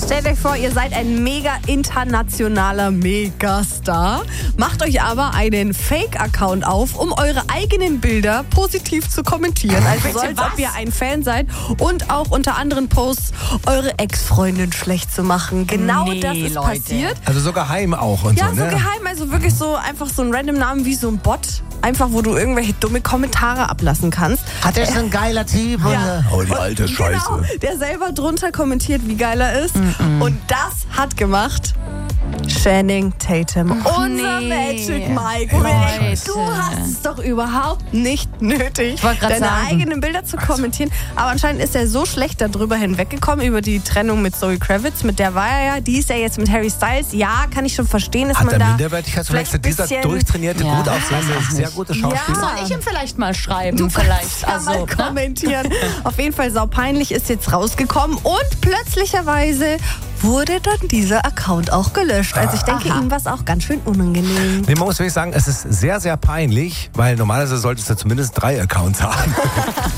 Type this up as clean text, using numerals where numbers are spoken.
Stellt euch vor, ihr seid ein mega internationaler Megastar, macht euch aber einen Fake-Account auf, um eure eigenen Bilder positiv zu kommentieren. Also so, als ob ihr ein Fan seid und auch unter anderen Posts eure Ex-Freundin schlecht zu machen. Genau das ist passiert. Also so geheim auch und Ja, so, so ne? geheim, also wirklich so einfach so ein random Namen wie so ein Bot. Einfach, wo du irgendwelche dumme Kommentare ablassen kannst. Hat er so ein geiler Typ? Ja. Oh, die alte Scheiße. Genau, der selber drunter kommentiert, wie geil er ist. Und das hat gemacht Channing Tatum. Unser Magic Mike. Wo wir denken, du hast es doch überhaupt nicht nötig, deine eigenen Bilder zu kommentieren. Aber anscheinend ist er so schlecht darüber hinweggekommen, über die Trennung mit Zoe Kravitz. Mit der war er ja. Die ist ja jetzt mit Harry Styles. Ja, kann ich schon verstehen, dass Hat man er da Minderwertigkeitskomplexe? Dieser durchtrainierte, gut aussehende, sehr gute Schauspieler. Soll ich ihm vielleicht mal schreiben? Du vielleicht. kannst ja mal kommentieren. Auf jeden Fall saupeinlich ist jetzt rausgekommen und plötzlicherweise wurde dann dieser Account auch gelöscht. Also ich denke, ihm war es auch ganz schön unangenehm. Nee, man muss wirklich sagen, es ist sehr, sehr peinlich, weil normalerweise solltest du zumindest 3 Accounts haben.